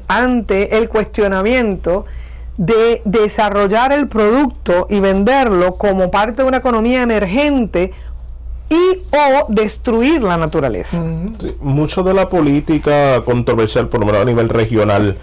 ante el cuestionamiento de desarrollar el producto y venderlo como parte de una economía emergente y o destruir la naturaleza. Sí, mucho de la política controversial, por lo menos a nivel regional,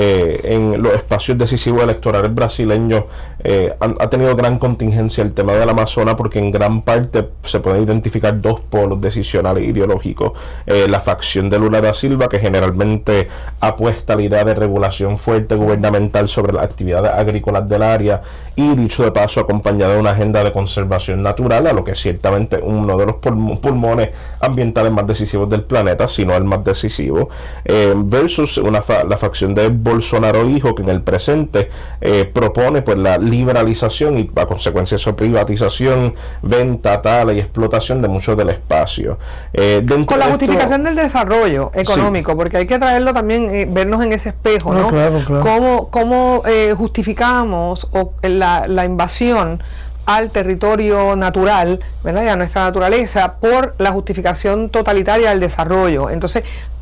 en los espacios decisivos electorales brasileños, ha tenido gran contingencia el tema del Amazonas, porque en gran parte se pueden identificar dos polos decisionales ideológicos. La facción de Lula da Silva, que generalmente apuesta a la idea de regulación fuerte gubernamental sobre las actividades agrícolas del área, y dicho de paso acompañada de una agenda de conservación natural, a lo que ciertamente uno de los pulmones ambientales más decisivos del planeta, si no el más decisivo, versus la facción de Bolsonaro hijo, que en el presente propone pues la liberalización y a consecuencia de eso privatización, venta, tala y explotación de mucho del espacio. Con la justificación del desarrollo económico, sí, porque hay que traerlo también, vernos en ese espejo, ¿no? Claro. ¿Cómo justificamos la invasión al territorio natural, ¿verdad?, y a nuestra naturaleza por la justificación totalitaria del desarrollo? Entonces,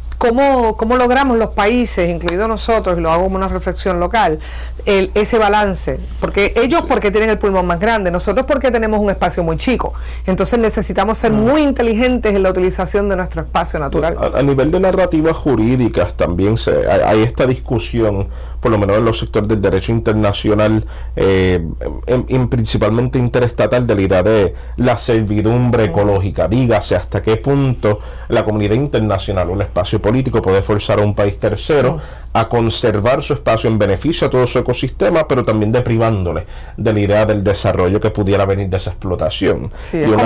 ¿cómo logramos los países, incluidos nosotros, y lo hago como una reflexión local, ese balance? Porque ellos porque tienen el pulmón más grande, nosotros porque tenemos un espacio muy chico. Entonces necesitamos ser muy inteligentes en la utilización de nuestro espacio natural. A nivel de narrativas jurídicas también hay esta discusión, por lo menos en los sectores del derecho internacional, principalmente interestatal, de la idea de la servidumbre ecológica. Dígase hasta qué punto la comunidad internacional o el espacio político puede forzar a un país tercero a conservar su espacio en beneficio a todo su ecosistema, pero también deprivándole de la idea del desarrollo que pudiera venir de esa explotación. Sí, y un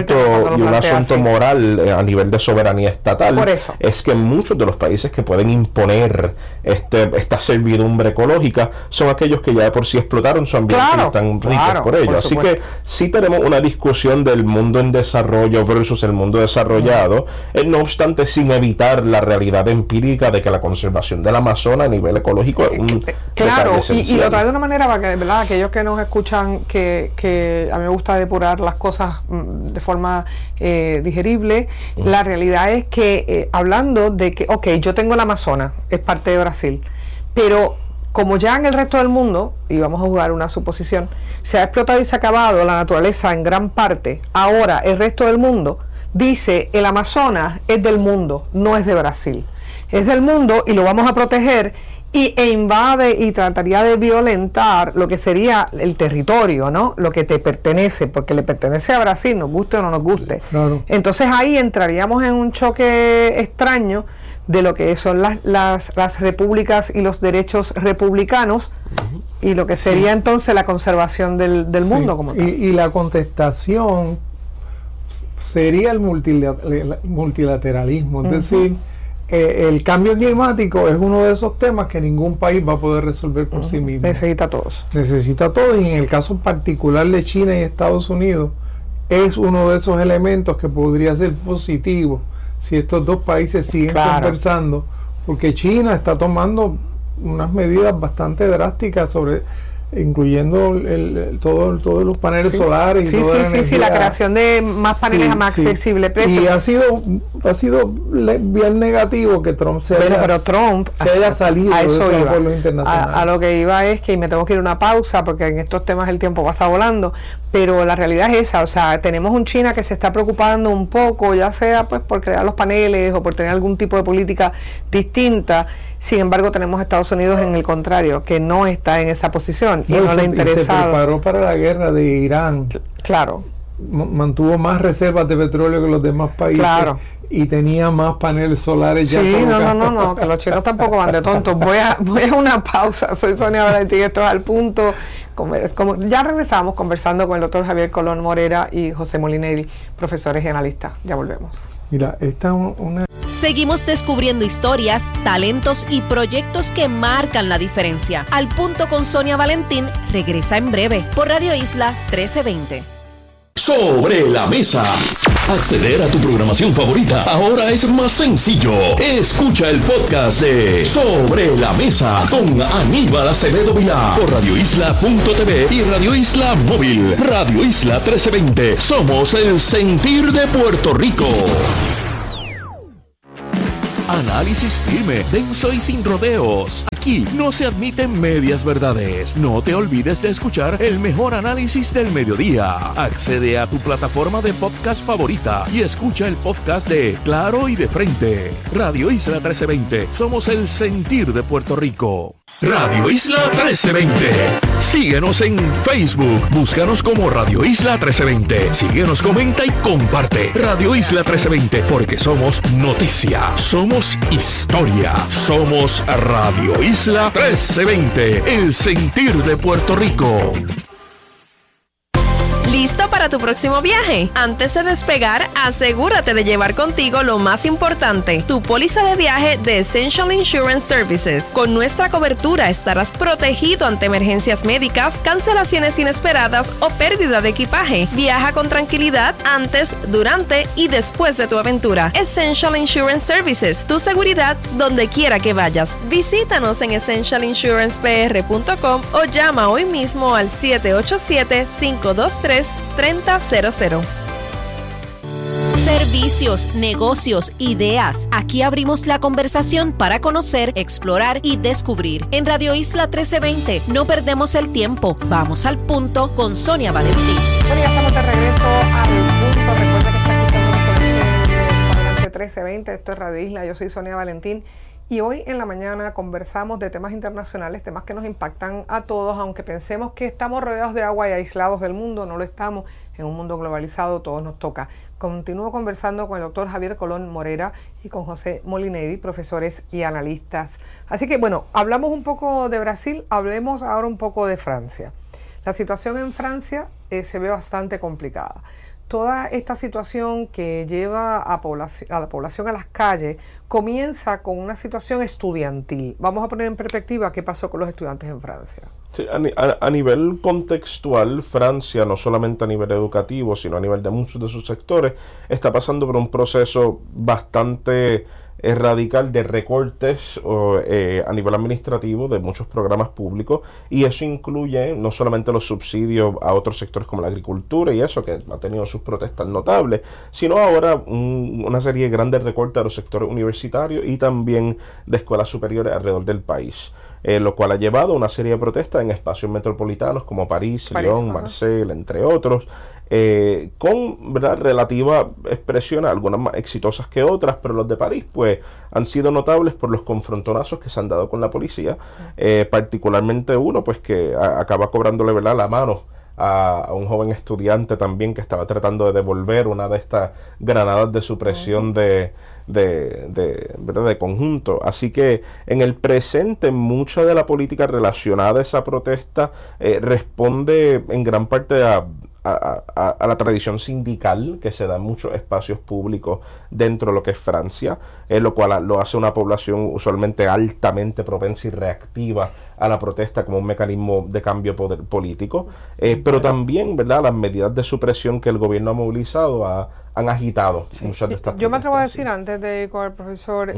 asunto moral a nivel de soberanía estatal es que muchos de los países que pueden imponer esta servidumbre ecológica son aquellos que ya de por sí explotaron su ambiente y están ricos por ello. Así que sí tenemos una discusión del mundo en desarrollo versus el mundo desarrollado, no obstante sin evitar la realidad empírica de que la conservación del Amazonas a nivel ecológico es un claro, y lo trae de una manera para que, ¿verdad?, aquellos que nos escuchan, que a mí me gusta depurar las cosas de forma digerible. La realidad es que hablando de que, yo tengo el Amazonas, es parte de Brasil, pero como ya en el resto del mundo, y vamos a jugar una suposición, se ha explotado y se ha acabado la naturaleza en gran parte, ahora el resto del mundo dice el Amazonas es del mundo, no es de Brasil. Es del mundo y lo vamos a proteger, e invade y trataría de violentar lo que sería el territorio, ¿no? Lo que te pertenece, porque le pertenece a Brasil, nos guste o no nos guste. Claro. Entonces ahí entraríamos en un choque extraño de lo que son las repúblicas y los derechos republicanos, y lo que sería entonces la conservación del mundo como tal. Y la contestación sería el multilateralismo, es decir, el cambio climático es uno de esos temas que ningún país va a poder resolver por sí mismo. Necesita a todos. Necesita a todos, y en el caso particular de China y Estados Unidos, es uno de esos elementos que podría ser positivo si estos dos países siguen conversando, porque China está tomando unas medidas bastante drásticas incluyendo todos los paneles solares y toda la energía. La creación de más paneles a más accesible precio. Y ha sido bien negativo que Trump se haya salido de ese acuerdo internacional. A lo que iba es que, y me tengo que ir a una pausa porque en estos temas el tiempo pasa volando, pero la realidad es esa, o sea, tenemos un China que se está preocupando un poco, ya sea pues por crear los paneles o por tener algún tipo de política distinta. Sin embargo, tenemos Estados Unidos en el contrario, que no está en esa posición y no le ha interesado. Se preparó para la guerra de Irán. Claro. Mantuvo más reservas de petróleo que los demás países. Claro. Y tenía más paneles solares ya. Sí, no, que los chinos tampoco van de tontos. Voy a una pausa. Soy Sonia Valentín, esto es Al Punto. Ya regresamos conversando con el doctor Javier Colón Morera y José Molinelli, profesores y analistas. Ya volvemos. Mira, esta es una... Seguimos descubriendo historias, talentos y proyectos que marcan la diferencia. Al Punto con Sonia Valentín regresa en breve por Radio Isla 1320. Sobre la mesa. Acceder a tu programación favorita ahora es más sencillo. Escucha el podcast de Sobre la Mesa con Aníbal Acevedo Vilá por radioisla.tv y Radio Isla Móvil. Radio Isla 1320. Somos el sentir de Puerto Rico. Análisis firme, denso y sin rodeos. Aquí no se admiten medias verdades. No te olvides de escuchar el mejor análisis del mediodía. Accede a tu plataforma de podcast favorita y escucha el podcast de Claro y de Frente. Radio Isla 1320. Somos el sentir de Puerto Rico. Radio Isla 1320. Síguenos en Facebook. Búscanos como Radio Isla 1320. Síguenos, comenta y comparte. Radio Isla 1320, porque somos noticia, somos historia, somos Radio Isla 1320, el sentir de Puerto Rico. ¿Listo para tu próximo viaje? Antes de despegar, asegúrate de llevar contigo lo más importante, tu póliza de viaje de Essential Insurance Services. Con nuestra cobertura estarás protegido ante emergencias médicas, cancelaciones inesperadas o pérdida de equipaje. Viaja con tranquilidad antes, durante y después de tu aventura. Essential Insurance Services, tu seguridad donde quiera que vayas. Visítanos en essentialinsurancepr.com o llama hoy mismo al 787-523-3000. Servicios, negocios, ideas. Aquí abrimos la conversación para conocer, explorar y descubrir. En Radio Isla 1320 no perdemos el tiempo. Vamos al punto con Sonia Valentín. Bueno, ya estamos de regreso al punto. Recuerda que está escuchando los colegios de 1320. Esto es Radio Isla. Yo soy Sonia Valentín. Y hoy en la mañana conversamos de temas internacionales, temas que nos impactan a todos, aunque pensemos que estamos rodeados de agua y aislados del mundo, no lo estamos. En un mundo globalizado todo nos toca. Continúo conversando con el doctor Javier Colón Morera y con José Molinelli, profesores y analistas. Así que bueno, hablamos un poco de Brasil, hablemos ahora un poco de Francia. La situación en Francia se ve bastante complicada. Toda esta situación que lleva a la población a las calles comienza con una situación estudiantil. Vamos a poner en perspectiva qué pasó con los estudiantes en Francia. Sí, a nivel contextual, Francia, no solamente a nivel educativo, sino a nivel de muchos de sus sectores, está pasando por un proceso bastante radical de recortes a nivel administrativo de muchos programas públicos, y eso incluye no solamente los subsidios a otros sectores como la agricultura y eso, que ha tenido sus protestas notables, sino ahora una serie de grandes recortes a los sectores universitarios y también de escuelas superiores alrededor del país. Lo cual ha llevado a una serie de protestas en espacios metropolitanos como París, Lyon, Marsella, entre otros, con, ¿verdad?, relativa expresión, algunas más exitosas que otras, pero los de París pues han sido notables por los confrontonazos que se han dado con la policía, particularmente uno pues que acaba cobrándole, ¿verdad?, la mano a un joven estudiante también que estaba tratando de devolver una de estas granadas de supresión de conjunto. Así que en el presente mucha de la política relacionada a esa protesta responde en gran parte a la tradición sindical que se da en muchos espacios públicos dentro de lo que es Francia, lo cual lo hace una población usualmente altamente propensa y reactiva a la protesta como un mecanismo de cambio político, pero también, ¿verdad?, las medidas de supresión que el gobierno ha movilizado han agitado muchas de estas protestas. Yo me atrevo a decir, antes de ir con el profesor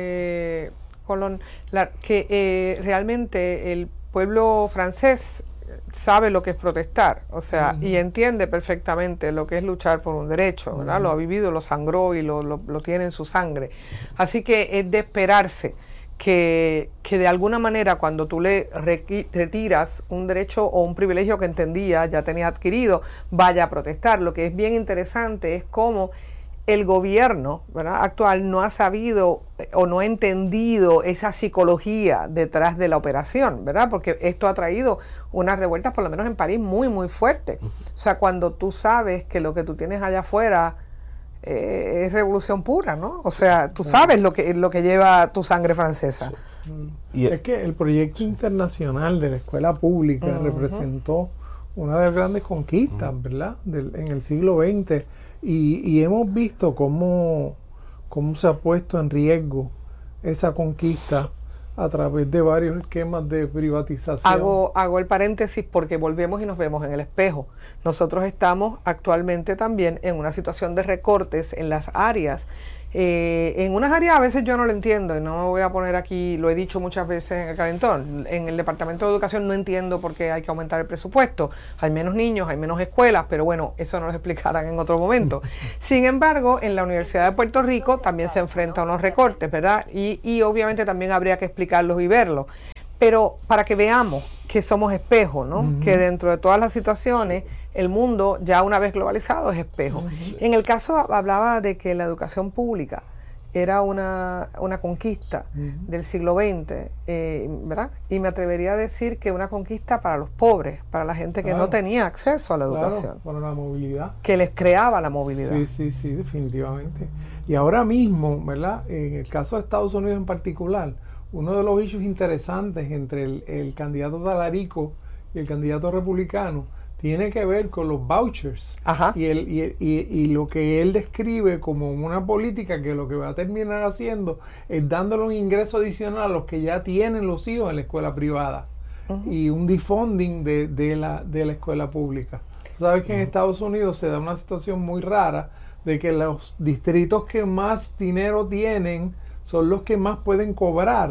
Colón, que realmente el pueblo francés sabe lo que es protestar, o sea, y entiende perfectamente lo que es luchar por un derecho, ¿verdad? Lo ha vivido, lo sangró y lo tiene en su sangre. Así que es de esperarse que de alguna manera cuando tú le retiras un derecho o un privilegio que entendía, ya tenía adquirido, vaya a protestar. Lo que es bien interesante es cómo el gobierno, ¿verdad?, actual no ha sabido o no ha entendido esa psicología detrás de la operación, ¿verdad? Porque esto ha traído unas revueltas, por lo menos en París, muy, muy fuertes. O sea, cuando tú sabes que lo que tú tienes allá afuera es revolución pura, ¿no? O sea, tú sabes lo que lleva tu sangre francesa. Y es que el proyecto internacional de la escuela pública representó una de las grandes conquistas, ¿verdad?, en el siglo XX. Y hemos visto cómo se ha puesto en riesgo esa conquista a través de varios esquemas de privatización. Hago el paréntesis porque volvemos y nos vemos en el espejo. Nosotros estamos actualmente también en una situación de recortes en las áreas En unas áreas a veces yo no lo entiendo, y no me voy a poner aquí, lo he dicho muchas veces en el calentón, en el Departamento de Educación no entiendo por qué hay que aumentar el presupuesto, hay menos niños, hay menos escuelas, pero bueno, eso nos lo explicarán en otro momento. Sin embargo, en la Universidad de Puerto Rico también se enfrenta a unos recortes, ¿verdad? Y obviamente también habría que explicarlos y verlos. Pero para que veamos que somos espejos, ¿no? Que dentro de todas las situaciones, el mundo, ya una vez globalizado, es espejo. En el caso, hablaba de que la educación pública era una conquista del siglo XX, ¿verdad? Y me atrevería a decir que una conquista para los pobres, para la gente que no tenía acceso a la educación. Para la movilidad. Que les creaba la movilidad. Sí, definitivamente. Y ahora mismo, ¿verdad? En el caso de Estados Unidos en particular, uno de los issues interesantes entre el candidato Talarico y el candidato republicano tiene que ver con los vouchers. Ajá. Y lo que él describe como una política que lo que va a terminar haciendo es dándole un ingreso adicional a los que ya tienen los hijos en la escuela privada y un defunding de la escuela pública. Sabes que en Estados Unidos se da una situación muy rara de que los distritos que más dinero tienen son los que más pueden cobrar.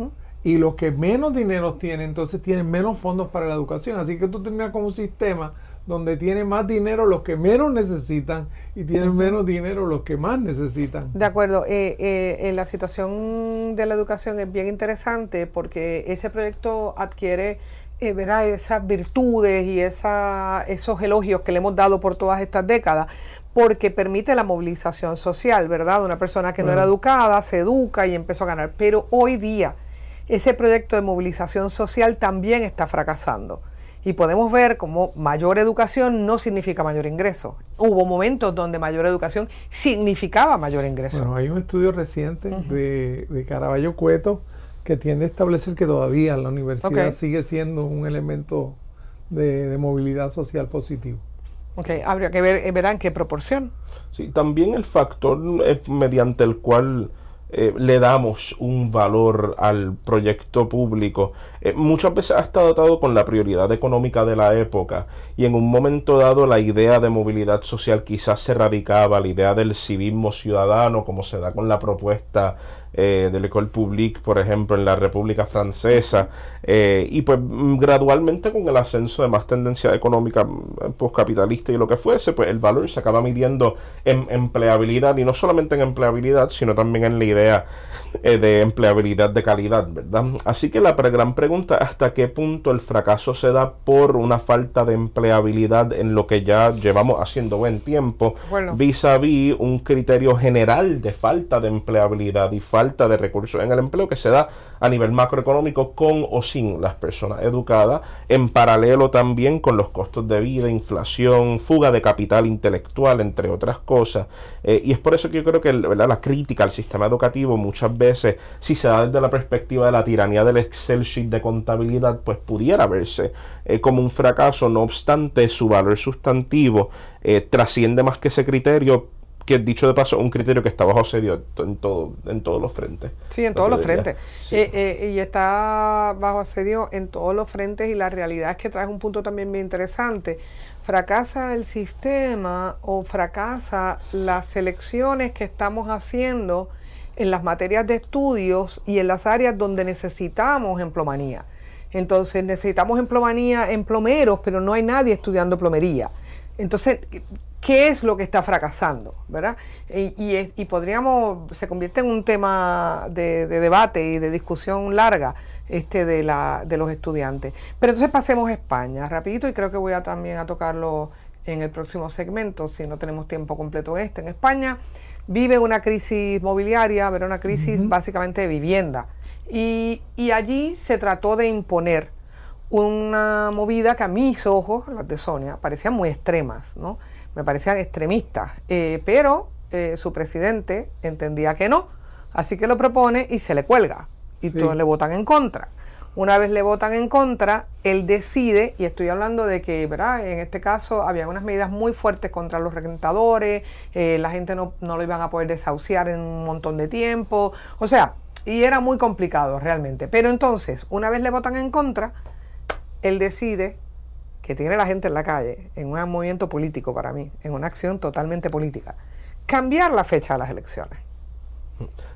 Y los que menos dinero tienen, entonces tienen menos fondos para la educación. Así que tú terminas con un sistema donde tienen más dinero los que menos necesitan y tienen menos dinero los que más necesitan. De acuerdo. La situación de la educación es bien interesante porque ese proyecto adquiere verá esas virtudes y esos elogios que le hemos dado por todas estas décadas, porque permite la movilización social, ¿verdad? Una persona que no era educada se educa y empezó a ganar. Pero hoy día ese proyecto de movilización social también está fracasando. Y podemos ver cómo mayor educación no significa mayor ingreso. Hubo momentos donde mayor educación significaba mayor ingreso. Bueno, hay un estudio reciente de Caraballo Cueto que tiende a establecer que todavía la universidad sigue siendo un elemento de movilidad social positivo. Habría que ver, ¿en qué proporción? Sí, también el factor mediante el cual le damos un valor al proyecto público muchas veces ha estado atado con la prioridad económica de la época, y en un momento dado la idea de movilidad social quizás se radicaba, la idea del civismo ciudadano, como se da con la propuesta de l'École publique, por ejemplo, en la República Francesa, y pues gradualmente con el ascenso de más tendencia económica postcapitalista y lo que fuese, pues el valor se acaba midiendo en empleabilidad, y no solamente en empleabilidad, sino también en la idea de empleabilidad de calidad, ¿verdad? Así que la gran pregunta, ¿hasta qué punto el fracaso se da por una falta de empleabilidad en lo que ya llevamos haciendo buen tiempo, vis a vis un criterio general de falta de empleabilidad y falta de recursos en el empleo que se da a nivel macroeconómico con o sin las personas educadas, en paralelo también con los costos de vida, inflación, fuga de capital intelectual, entre otras cosas? Y es por eso que yo creo que la crítica al sistema educativo muchas veces, si se da desde la perspectiva de la tiranía del Excel sheet de contabilidad, pues pudiera verse como un fracaso. No obstante, su valor sustantivo trasciende más que ese criterio, que dicho de paso, un criterio que está bajo asedio en todos los frentes. Sí, en todos los frentes. Sí. Y está bajo asedio en todos los frentes, y la realidad es que traes un punto también bien interesante. Fracasa el sistema o fracasa las selecciones que estamos haciendo en las materias de estudios y en las áreas donde necesitamos emplomanía. Entonces necesitamos emplomanía en plomeros, pero no hay nadie estudiando plomería. Entonces, ¿qué es lo que está fracasando? ¿Verdad? Y se convierte en un tema de debate y de discusión larga de los estudiantes. Pero entonces pasemos a España, rapidito, y creo que voy también a tocarlo en el próximo segmento, si no tenemos tiempo completo en En España vive una crisis mobiliaria, pero una crisis básicamente de vivienda. Y allí se trató de imponer una movida que a mis ojos, las de Sonia, parecían muy extremas, ¿no? Me parecían extremistas, pero su presidente entendía que no, así que lo propone y se le cuelga, y todos le votan en contra. Una vez le votan en contra, él decide, y estoy hablando de que, ¿verdad?, en este caso había unas medidas muy fuertes contra los rentadores, la gente no lo iban a poder desahuciar en un montón de tiempo, o sea, y era muy complicado realmente. Pero entonces, una vez le votan en contra, él decide, que tiene la gente en la calle, en un movimiento político para mí, en una acción totalmente política, cambiar la fecha de las elecciones.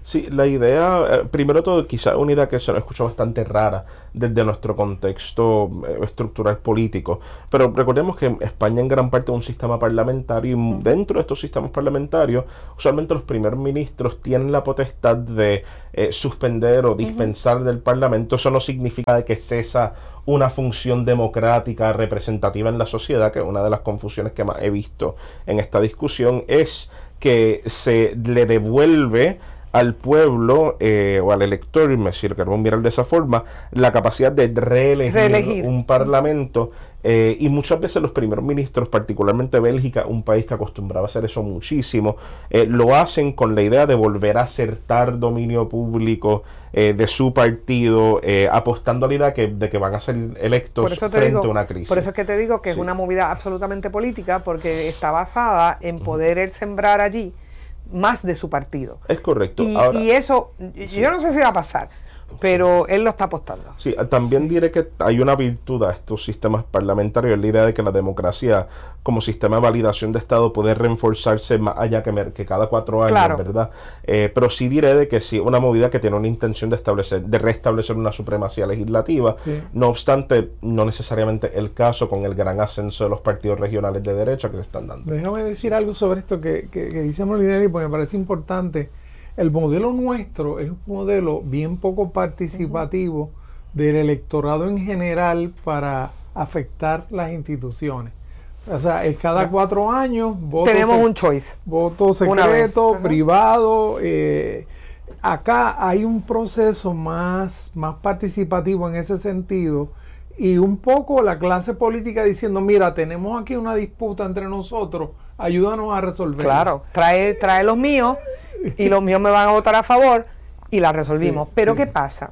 Sí, la idea, primero todo, quizás una idea que se nos escucha bastante rara desde nuestro contexto estructural político, pero recordemos que España en gran parte es un sistema parlamentario y dentro de estos sistemas parlamentarios, usualmente los primeros ministros tienen la potestad de suspender o dispensar del Parlamento. Eso no significa que cesa una función democrática representativa en la sociedad, que es una de las confusiones que más he visto en esta discusión, es que se le devuelve al pueblo o al elector, si lo queremos mirar de esa forma, la capacidad de reelegir un parlamento, y muchas veces los primeros ministros, particularmente Bélgica, un país que acostumbraba a hacer eso muchísimo, lo hacen con la idea de volver a acertar dominio público de su partido, apostando a la idea de que van a ser electos frente a una crisis. Por eso es que te digo que es una movida absolutamente política, porque está basada en poder sembrar allí más de su partido. Es correcto. Y eso, yo no sé si va a pasar, pero él lo está apostando. Sí, también diré que hay una virtud a estos sistemas parlamentarios, es la idea de que la democracia como sistema de validación de Estado puede reforzarse más allá que cada 4 años, claro, ¿verdad? Pero sí diré de que sí, una movida que tiene una intención de restablecer una supremacía legislativa. Sí. No obstante, no necesariamente el caso con el gran ascenso de los partidos regionales de derecha que se están dando. Déjame decir algo sobre esto que dice Molinari, porque me parece importante. El modelo nuestro es un modelo bien poco participativo del electorado en general para afectar las instituciones. O sea, es cada 4 años. Tenemos un choice. Voto secreto, privado. Acá hay un proceso más participativo en ese sentido. Y un poco la clase política diciendo, mira, tenemos aquí una disputa entre nosotros, ayúdanos a resolver. Claro, trae los míos y los míos me van a votar a favor y la resolvimos. Sí, pero sí. ¿Qué pasa?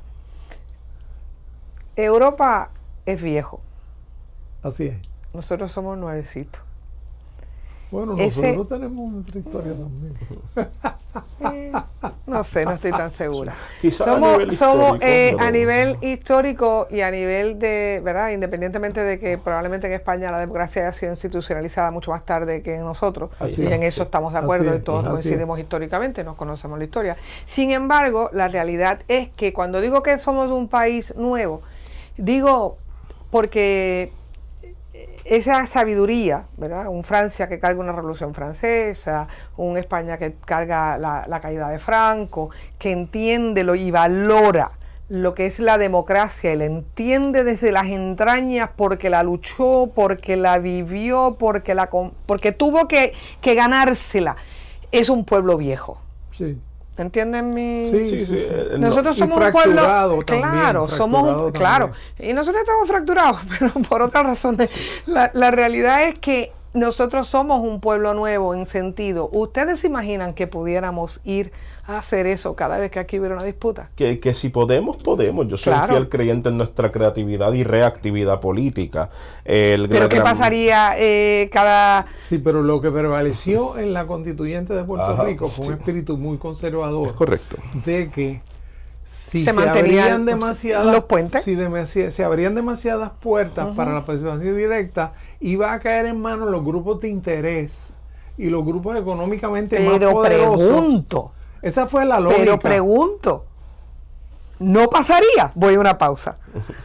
Europa es viejo. Así es. Nosotros somos nuevecitos. Bueno, nosotros tenemos nuestra historia también. No sé, no estoy tan segura. Somos a nivel histórico y a nivel de, ¿verdad? Independientemente de que probablemente en España la democracia haya sido institucionalizada mucho más tarde que en nosotros, y en eso estamos de acuerdo y todos coincidimos históricamente, nos conocemos la historia. Sin embargo, la realidad es que cuando digo que somos un país nuevo, digo porque esa sabiduría, ¿verdad? Un Francia que carga una revolución francesa, un España que carga la caída de Franco, que entiende y valora lo que es la democracia, y la entiende desde las entrañas porque la luchó, porque la vivió, porque tuvo que ganársela. Es un pueblo viejo. Sí. ¿Entienden mi...? Sí. Nosotros somos un pueblo... Claro, claro. Y nosotros estamos fracturados, pero por otras razones. La realidad es que nosotros somos un pueblo nuevo en sentido. ¿Ustedes se imaginan que pudiéramos ir a hacer eso cada vez que aquí hubiera una disputa? Que si podemos. Yo soy un fiel creyente en nuestra creatividad y reactividad política. Pero ¿qué pasaría cada...? Sí, pero lo que prevaleció en la constituyente de Puerto Rico fue un espíritu muy conservador. Es correcto. De que si se abrían demasiadas los puentes, si se abrían demasiadas puertas para la participación directa, iba a caer en manos los grupos de interés y los grupos económicamente más poderosos. Esa fue la lógica. Pero pregunto, ¿no pasaría? Voy a una pausa.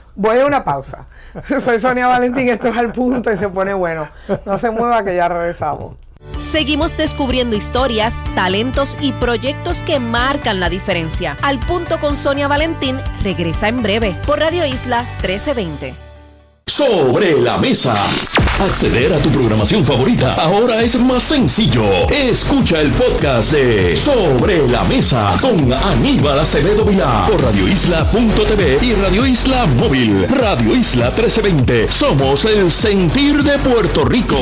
Soy Sonia Valentín, esto es Al Punto y se pone bueno. No se mueva que ya regresamos. Seguimos descubriendo historias, talentos y proyectos que marcan la diferencia. Al Punto con Sonia Valentín regresa en breve por Radio Isla 1320. Sobre la mesa. Acceder a tu programación favorita ahora es más sencillo. Escucha el podcast de Sobre la Mesa con Aníbal Acevedo Vilá por radioisla.tv y Radio Isla Móvil. Radio Isla 1320. Somos el sentir de Puerto Rico.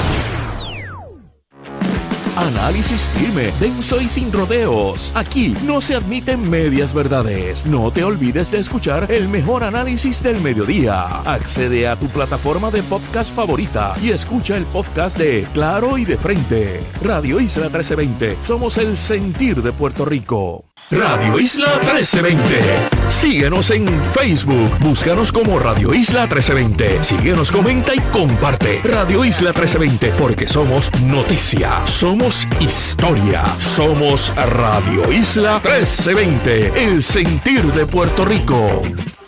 Análisis firme, denso y sin rodeos. Aquí no se admiten medias verdades. No te olvides de escuchar el mejor análisis del mediodía. Accede a tu plataforma de podcast favorita y escucha el podcast de Claro y de Frente. Radio Isla 1320. Somos el sentir de Puerto Rico. Radio Isla 1320. Síguenos en Facebook. Búscanos como Radio Isla 1320. Síguenos, comenta y comparte. Radio Isla 1320, porque somos noticia, somos historia, somos Radio Isla 1320. El sentir de Puerto Rico.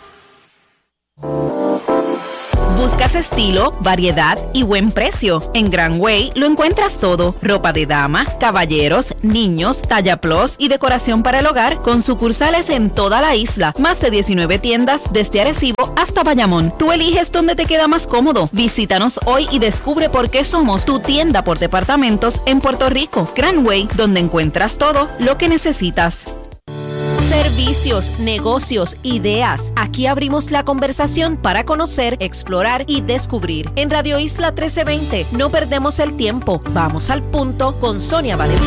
¿Buscas estilo, variedad y buen precio? En Grand Way lo encuentras todo. Ropa de dama, caballeros, niños, talla plus y decoración para el hogar, con sucursales en toda la isla. Más de 19 tiendas desde Arecibo hasta Bayamón. Tú eliges dónde te queda más cómodo. Visítanos hoy y descubre por qué somos tu tienda por departamentos en Puerto Rico. Grand Way, donde encuentras todo lo que necesitas. Servicios, negocios, ideas. Aquí abrimos la conversación para conocer, explorar y descubrir. En Radio Isla 1320 no perdemos el tiempo. Vamos al punto con Sonia Valentín.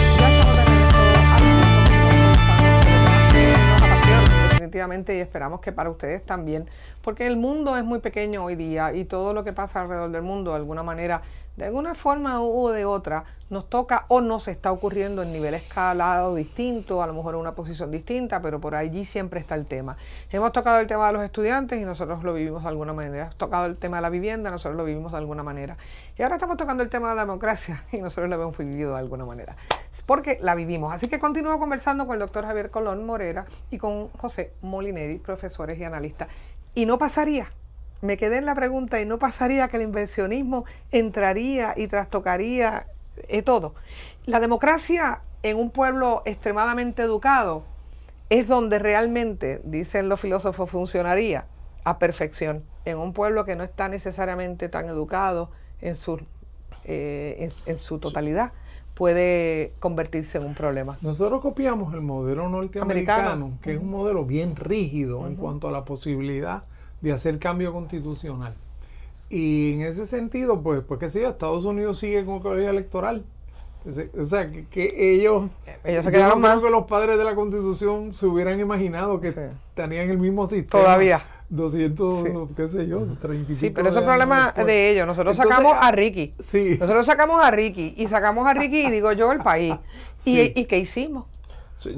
Definitivamente, y esperamos que para ustedes también, porque el mundo es muy pequeño hoy día y todo lo que pasa alrededor del mundo de alguna forma u de otra nos toca o nos está ocurriendo en nivel escalado distinto, a lo mejor en una posición distinta, pero por allí siempre está el tema. Hemos tocado el tema de los estudiantes y nosotros lo vivimos de alguna manera. Hemos tocado el tema de la vivienda, nosotros lo vivimos de alguna manera. Y ahora estamos tocando el tema de la democracia y nosotros lo hemos vivido de alguna manera, porque la vivimos. Así que continúo conversando con el doctor Javier Colón Morera y con José Molineri, profesores y analistas. Y no pasaría, me quedé en la pregunta, y no pasaría que el inversionismo entraría y trastocaría todo. La democracia en un pueblo extremadamente educado es donde realmente, dicen los filósofos, funcionaría a perfección. En un pueblo que no está necesariamente tan educado en su totalidad, puede convertirse en un problema. Nosotros copiamos el modelo norteamericano, que es un modelo bien rígido en cuanto a la posibilidad de hacer cambio constitucional. Y en ese sentido, pues qué sé yo, Estados Unidos sigue con el colegio electoral. O sea, que ellos se quedaron más. Creo que los padres de la Constitución se hubieran imaginado que tenían el mismo sistema. Todavía. 200, qué sé yo, 35. Sí, pero ese es problema de ellos. Nosotros sacamos a Ricky. Sí. Nosotros sacamos a Ricky y digo yo el país. Sí. ¿Y qué hicimos? Sí,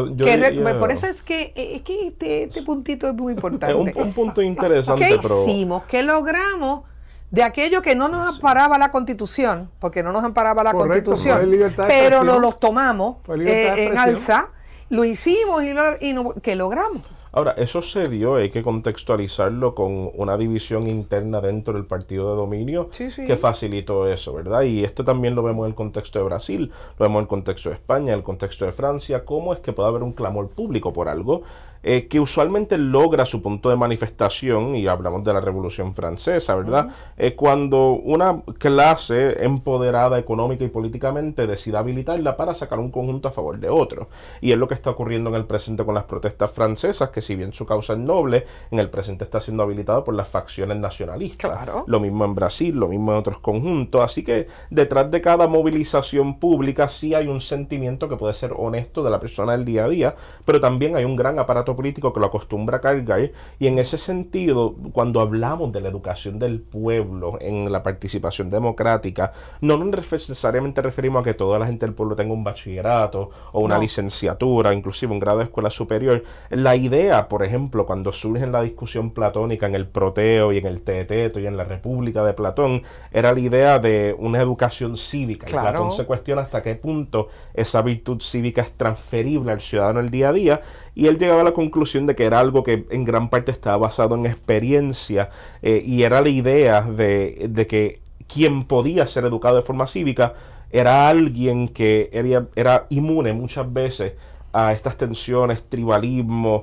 por eso es que este puntito es muy importante. Es un punto interesante. ¿Qué hicimos? ¿Qué logramos de aquello que no nos amparaba la Constitución? Porque no nos amparaba la Constitución, pero nos los tomamos en alza, lo hicimos ¿qué logramos? Ahora, eso se dio, hay que contextualizarlo con una división interna dentro del partido de dominio que facilitó eso, ¿verdad? Y esto también lo vemos en el contexto de Brasil, lo vemos en el contexto de España, en el contexto de Francia, cómo es que puede haber un clamor público por algo que usualmente logra su punto de manifestación, y hablamos de la Revolución Francesa, ¿verdad? Cuando una clase empoderada económica y políticamente decide habilitarla para sacar un conjunto a favor de otro. Y es lo que está ocurriendo en el presente con las protestas francesas, que si bien su causa es noble, en el presente está siendo habilitado por las facciones nacionalistas. Claro. Lo mismo en Brasil, lo mismo en otros conjuntos. Así que detrás de cada movilización pública sí hay un sentimiento que puede ser honesto de la persona del día a día, pero también hay un gran aparato político que lo acostumbra a cargar, y en ese sentido, cuando hablamos de la educación del pueblo en la participación democrática, no necesariamente referimos a que toda la gente del pueblo tenga un bachillerato o una licenciatura, inclusive un grado de escuela superior. La idea, por ejemplo, cuando surge en la discusión platónica en el Proteo y en el Teeteto y en la República de Platón, era la idea de una educación cívica. Claro. Y Platón se cuestiona hasta qué punto esa virtud cívica es transferible al ciudadano el día a día, y él llegaba a la conclusión de que era algo que en gran parte estaba basado en experiencia, y era la idea de que quien podía ser educado de forma cívica era alguien que era inmune muchas veces a estas tensiones, tribalismo,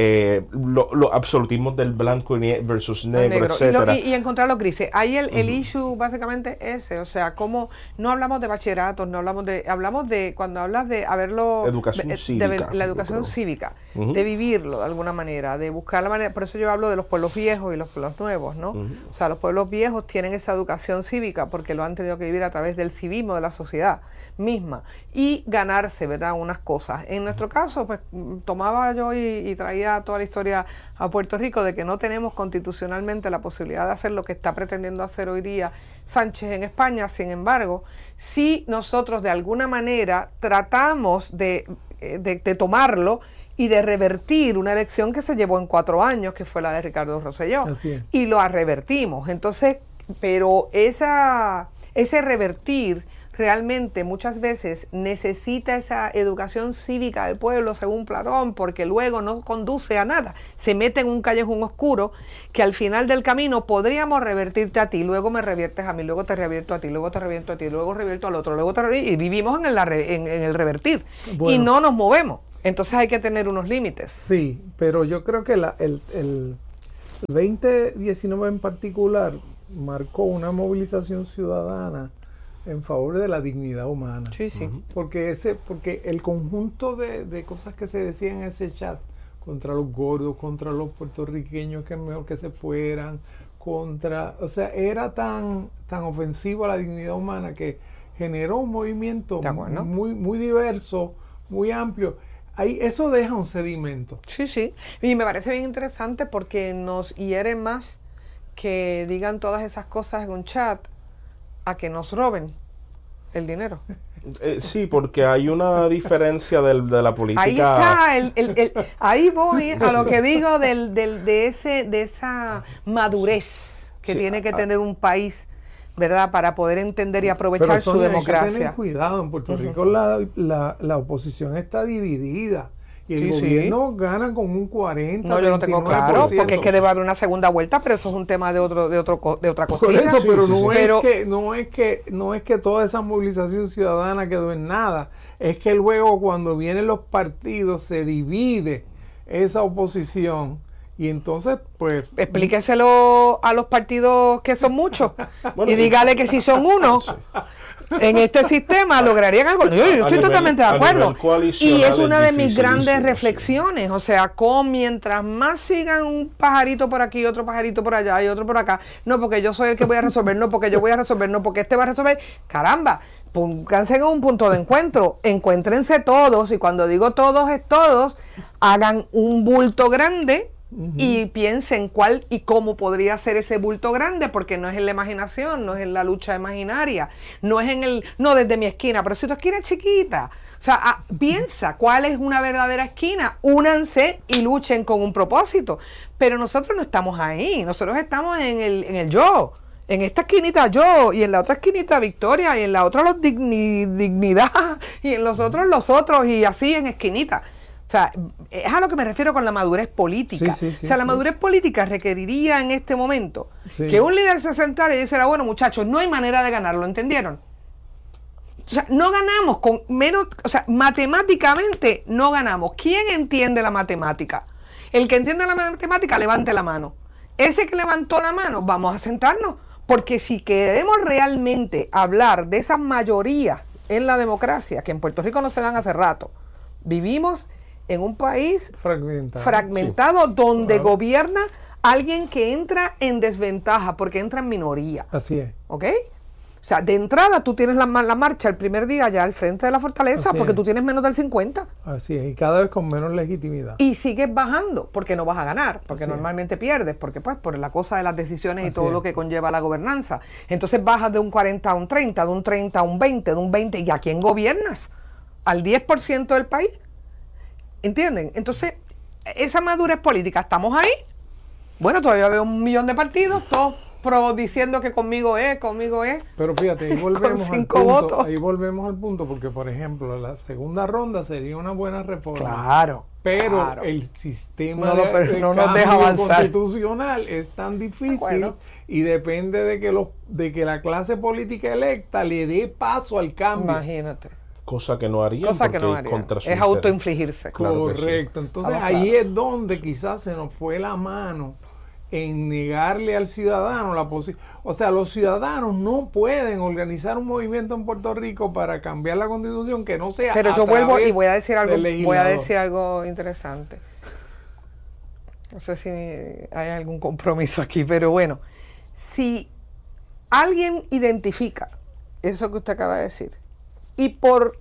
los absolutismos del blanco versus negro, etcétera. Y encontrar los grises. Ahí el issue básicamente ese, o sea, como no hablamos de bachilleratos, hablamos de cuando hablas de haberlo, educación cívica, la educación cívica, de vivirlo de alguna manera, de buscar la manera. Por eso yo hablo de los pueblos viejos y los pueblos nuevos, ¿no? O sea, los pueblos viejos tienen esa educación cívica porque lo han tenido que vivir a través del civismo de la sociedad misma y ganarse, ¿verdad?, unas cosas. En nuestro caso, pues tomaba yo y traía toda la historia a Puerto Rico de que no tenemos constitucionalmente la posibilidad de hacer lo que está pretendiendo hacer hoy día Sánchez en España. Sin embargo, si nosotros de alguna manera tratamos de de tomarlo y de revertir una elección que se llevó en 4 años, que fue la de Ricardo Rosselló. Y lo revertimos. Entonces, pero ese revertir realmente muchas veces necesita esa educación cívica del pueblo, según Platón, porque luego no conduce a nada. Se mete en un callejón oscuro que al final del camino podríamos revertirte a ti, luego me reviertes a mí, luego te revierto a ti, luego te revierto a ti, luego revierto al otro, luego te revierto, y vivimos en el revertir. Bueno, y no nos movemos. Entonces hay que tener unos límites. Sí, pero yo creo que el 2019 en particular marcó una movilización ciudadana en favor de la dignidad humana. Sí, sí. Porque el conjunto de cosas que se decían en ese chat, contra los gordos, contra los puertorriqueños, que es mejor que se fueran, o sea, era tan ofensivo a la dignidad humana que generó un movimiento muy, muy diverso, muy amplio. Ahí, eso deja un sedimento. Sí, sí. Y me parece bien interesante porque nos hiere más que digan todas esas cosas en un chat a que nos roben el dinero. Sí, porque hay una diferencia de la política. Ahí está, ahí voy a lo que digo de esa madurez que tiene que tener un país, ¿verdad? Para poder entender y aprovechar su democracia. Hay que tener cuidado. En Puerto Rico la oposición está dividida. Y el gobierno gana con un 40%. No, yo no tengo claro, porque es que debe haber una segunda vuelta, pero eso es un tema de otra costilla. Por eso, pero no es que toda esa movilización ciudadana quedó en nada. Es que luego cuando vienen los partidos se divide esa oposición. Y entonces, pues... Explíqueselo a los partidos que son muchos y dígale que si son uno, en este sistema lograrían algo. Yo estoy totalmente de acuerdo. Y es una de mis grandes reflexiones. O sea, mientras más sigan un pajarito por aquí, otro pajarito por allá y otro por acá, no porque yo soy el que voy a resolver, no porque yo voy a resolver, no porque este va a resolver, caramba, pónganse en un punto de encuentro, encuéntrense todos, y cuando digo todos es todos, hagan un bulto grande. Y piensen cuál y cómo podría ser ese bulto grande, porque no es en la imaginación, no es en la lucha imaginaria, no es no desde mi esquina, pero si tu esquina es chiquita, o sea, piensa cuál es una verdadera esquina, únanse y luchen con un propósito. Pero nosotros no estamos ahí, nosotros estamos en el yo. En esta esquinita yo, y en la otra esquinita Victoria, y en la otra dignidad, y en los otros, y así en esquinita. O sea, es a lo que me refiero con la madurez política. La madurez política requeriría en este momento que un líder se sentara y dijera, bueno, muchachos, no hay manera de ganarlo, ¿entendieron? O sea, no ganamos con menos, o sea, matemáticamente no ganamos. ¿Quién entiende la matemática? El que entiende la matemática, levante la mano. Ese que levantó la mano, vamos a sentarnos, porque si queremos realmente hablar de esas mayorías en la democracia, que en Puerto Rico no se dan hace rato, vivimos en un país fragmentado donde gobierna alguien que entra en desventaja porque entra en minoría. Así es. ¿Ok? O sea, de entrada tú tienes la marcha el primer día ya al frente de la fortaleza porque tú tienes menos del 50. Así es, y cada vez con menos legitimidad. Y sigues bajando porque no vas a ganar, porque normalmente pierdes, porque pues por la cosa de las decisiones y todo lo que conlleva la gobernanza. Entonces bajas de un 40 a un 30, de un 30 a un 20, de un 20, ¿y a quién gobiernas? ¿Al 10% del país? ¿Entienden? Entonces, esa madurez política, ¿estamos ahí? Bueno, todavía veo 1 millón de partidos, todos diciendo que conmigo es. Pero fíjate, ahí volvemos con 5 votos. Ahí volvemos al punto, porque por ejemplo, la segunda ronda sería una buena reforma. Claro. Pero el sistema no nos deja avanzar. Constitucional es tan difícil y depende de que la clase política electa le dé paso al cambio. Imagínate. Cosa que no haría. Es autoinfligirse. Claro. Correcto. Entonces ahí es donde quizás se nos fue la mano en negarle al ciudadano la posibilidad. O sea, los ciudadanos no pueden organizar un movimiento en Puerto Rico para cambiar la Constitución que no sea. Pero yo vuelvo y voy a decir algo interesante. No sé si hay algún compromiso aquí, pero bueno, si alguien identifica eso que usted acaba de decir y por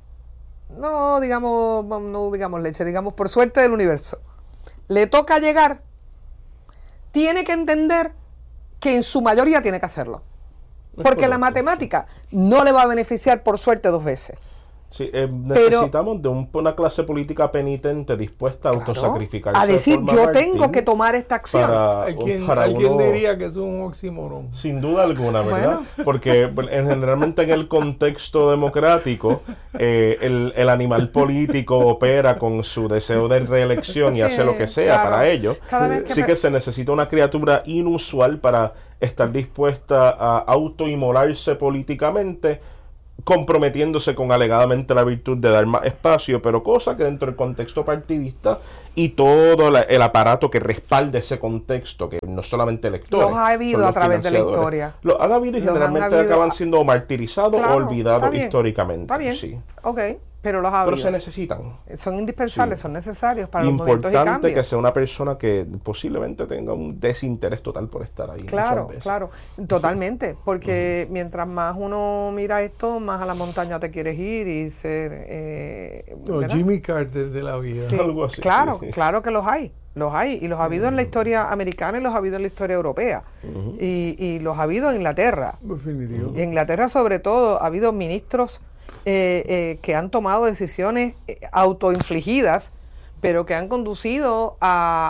no digamos leche, digamos por suerte del universo, le toca llegar, tiene que entender que en su mayoría tiene que hacerlo. Porque la matemática no le va a beneficiar por suerte 2 veces. Sí, necesitamos de una clase política penitente dispuesta a autosacrificarse. A decir, yo tengo que tomar esta acción. Alguien diría que es un oxímoron. Sin duda alguna, ¿verdad? Porque generalmente en el contexto democrático, el animal político opera con su deseo de reelección y hace lo que sea para ello. Así que se necesita una criatura inusual para estar dispuesta a autoinmolarse políticamente, comprometiéndose con alegadamente la virtud de dar más espacio, pero cosa que dentro del contexto partidista y todo el aparato que respalde ese contexto, que no solamente electores, los ha habido a través de la historia. Los han habido y generalmente acaban siendo martirizados o olvidados históricamente. Está bien, sí. Ok, pero los ha habido. Pero se necesitan. Son indispensables, son necesarios para los movimientos y cambios. Importante que sea una persona que posiblemente tenga un desinterés total por estar ahí. Claro, totalmente, porque mientras más uno mira esto, más a la montaña te quieres ir y ser... Jimmy Carter de la vida. Sí, algo así. Claro que los hay, y los ha habido en la historia americana y los ha habido en la historia europea, y los ha habido en Inglaterra. Definitivo. Y en Inglaterra sobre todo ha habido ministros que han tomado decisiones autoinfligidas, pero que han conducido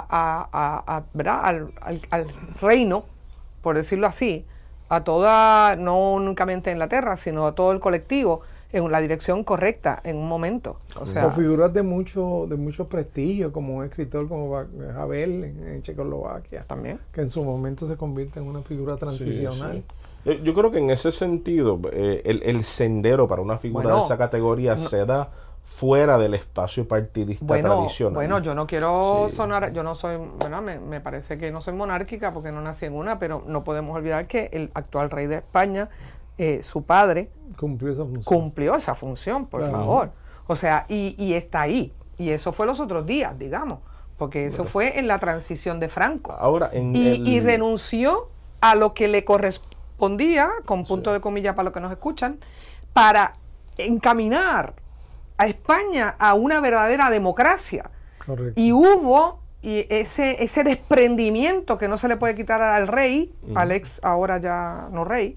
al reino, por decirlo así, a toda, no únicamente Inglaterra, sino a todo el colectivo, en la dirección correcta en un momento. O sea, figuras de mucho prestigio, como un escritor como Havel en Checoslovaquia, también, que en su momento se convierte en una figura transicional. Sí. Yo creo que en ese sentido el sendero para una figura de esa categoría se da fuera del espacio partidista tradicional. Bueno, yo no quiero sonar, yo no soy, bueno, me parece que no soy monárquica porque no nací en una, pero no podemos olvidar que el actual rey de España, su padre, cumplió esa función, por favor. O sea, y está ahí. Y eso fue los otros días, digamos, porque eso fue en la transición de Franco. Ahora, y renunció a lo que le correspondía, con punto de comillas para los que nos escuchan, para encaminar a España a una verdadera democracia. Correcto. Y hubo ese desprendimiento que no se le puede quitar al rey, al ex, ahora ya no rey,